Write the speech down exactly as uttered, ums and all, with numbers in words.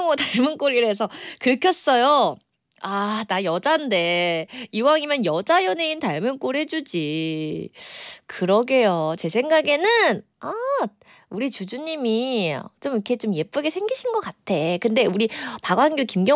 박광호 닮은 꼴이라서 긁혔어요. 아, 나 여잔데 이왕이면 여자 연예인 닮은 꼴 해주지. 그러게요. 제 생각에는 아, 우리 주주님이 좀 이렇게 좀 예쁘게 생기신 것 같아. 근데 우리 박완규, 김경